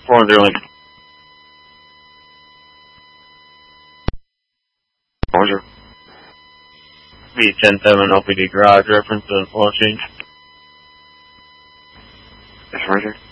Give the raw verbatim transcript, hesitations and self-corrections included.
four zero Lincoln. Roger. B ten seven L P D garage reference and oil change. Yes, Roger.